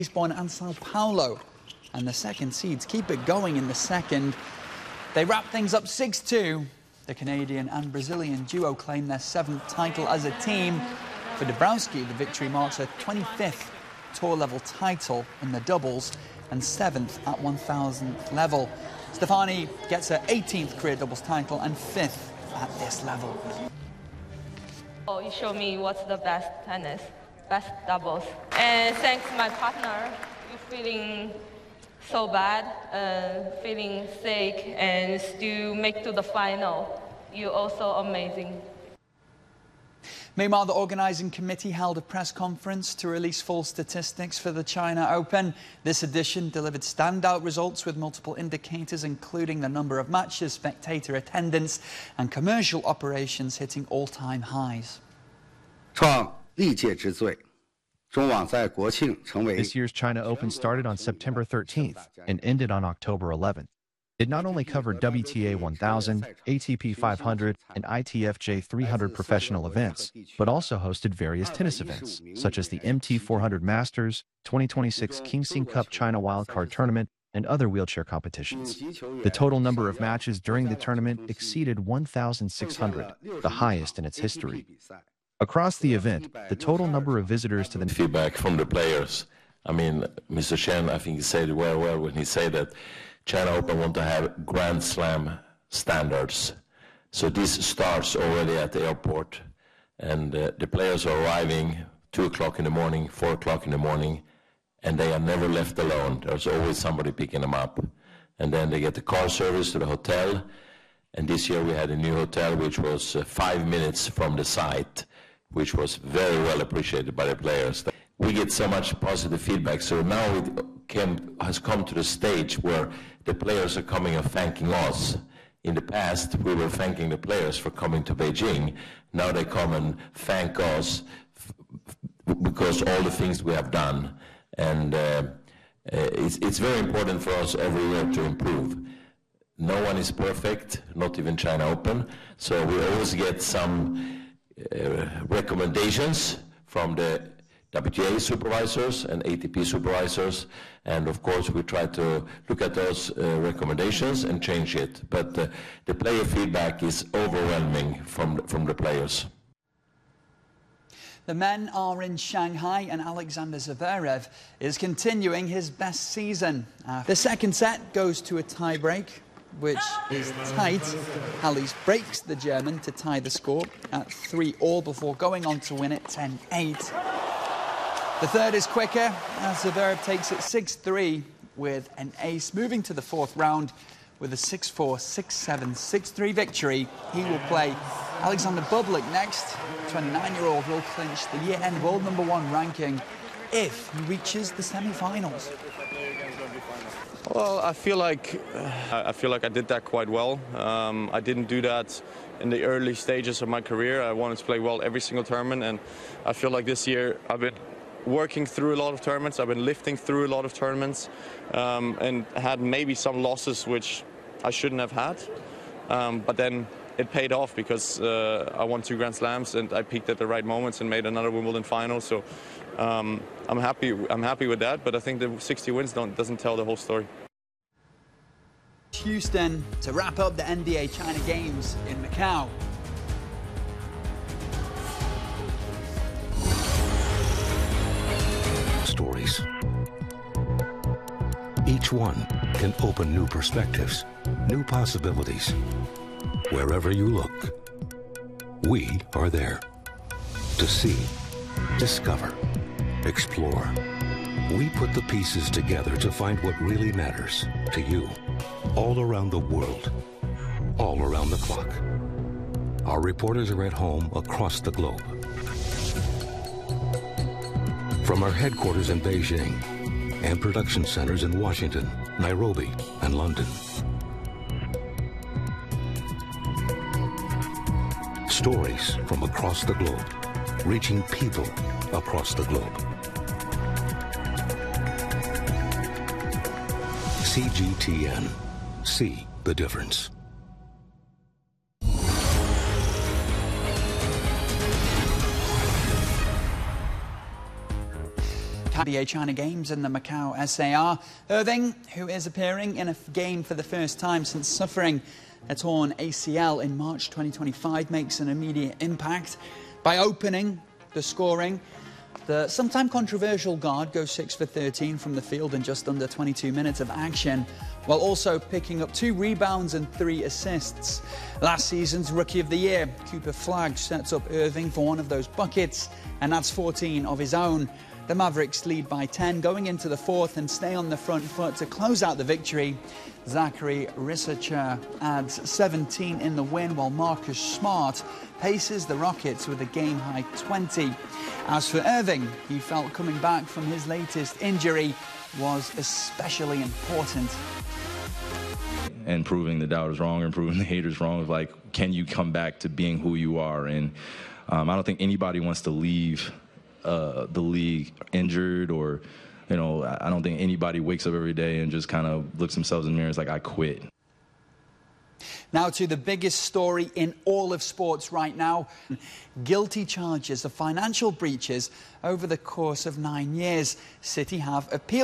Lisbon and Sao Paulo, and the second seeds keep it going in the second. They wrap things up 6-2. The Canadian and Brazilian duo claim their 7th title as a team. For Dabrowski, the victory marks her 25th tour-level title in the doubles and 7th at 1,000th level. Stefani gets her 18th career doubles title and 5th at this level. Oh, you showed me what's the best tennis, best doubles. And thanks to my partner, you're feeling so bad, feeling sick, and still make to the final. You're also amazing. Meanwhile, the organising committee held a press conference to release full statistics for the China Open. This edition delivered standout results with multiple indicators, including the number of matches, spectator attendance and commercial operations hitting all-time highs. 创历届之最。 This year's China Open started on September 13th and ended on October 11th. It not only covered WTA 1000, ATP 500, and ITFJ 300 professional events, but also hosted various tennis events, such as the MT 400 Masters, 2026 Kingsing Cup China Wildcard Tournament, and other wheelchair competitions. The total number of matches during the tournament exceeded 1,600, the highest in its history. Across the event, the total number of visitors to the feedback from the players. I mean, Mr. Chen, I think he said it well when he said that China Open want to have Grand Slam standards. So this starts already at the airport, and the players are arriving 2 o'clock in the morning, 4 o'clock in the morning, and they are never left alone. There's always somebody picking them up. And then they get the car service to the hotel, and this year we had a new hotel which was 5 minutes from the site, which was very well appreciated by the players. We get so much positive feedback, so now it has come to the stage where the players are coming and thanking us. In the past, we were thanking the players for coming to Beijing. Now they come and thank us because all the things we have done. And it's very important for us every year to improve. No one is perfect, not even China Open, so we always get some recommendations from the WTA supervisors and ATP supervisors, and of course we try to look at those recommendations and change it. But the player feedback is overwhelming from the players. The men are in Shanghai, and Alexander Zverev is continuing his best season. The second set goes to a tie-break, which is tight. Halys breaks the German to tie the score at 3-all before going on to win it 10-8. The third is quicker as Zverev takes it 6-3 with an ace. Moving to the fourth round with a 6-4, 6-7, 6-3 victory. He will play Alexander Bublik next. 29-year-old will clinch the year-end world #1 ranking if he reaches the semi-finals. Well, I feel like I did that quite well. I didn't do that in the early stages of my career. I wanted to play well every single tournament, and I feel like this year I've been working through a lot of tournaments. I've been lifting through a lot of tournaments, and had maybe some losses which I shouldn't have had. But then it paid off because I won 2 Grand Slams and I peaked at the right moments and made another Wimbledon final. So I'm happy with that. But I think the 60 wins doesn't tell the whole story. Houston to wrap up the NBA China Games in Macau. Stories. Each one can open new perspectives, new possibilities. Wherever you look, we are there to see, discover, explore. We put the pieces together to find what really matters to you, all around the world, all around the clock. Our reporters are at home across the globe. From our headquarters in Beijing and production centers in Washington, Nairobi, and London. Stories from across the globe, reaching people across the globe. CGTN. See the difference. the China Games and the Macau SAR. Irving, who is appearing in a game for the first time since suffering a torn ACL in March 2025, makes an immediate impact by opening the scoring. The sometime controversial guard goes 6 for 13 from the field in just under 22 minutes of action, while also picking up 2 rebounds and 3 assists. Last season's Rookie of the Year, Cooper Flagg, sets up Irving for one of those buckets and adds 14 of his own. The Mavericks lead by 10 going into the fourth and stay on the front foot to close out the victory. Zachary Risacher adds 17 in the win, while Marcus Smart paces the Rockets with a game-high 20. As for Irving, he felt coming back from his latest injury was especially important. And proving the doubters wrong and proving the haters wrong, like, can you come back to being who you are? And I don't think anybody wants to leave the league injured, or, you know, I don't think anybody wakes up every day and just kind of looks themselves in the mirror and is like, I quit. Now to the biggest story in all of sports right now. Guilty charges of financial breaches over the course of 9 years. City have appealed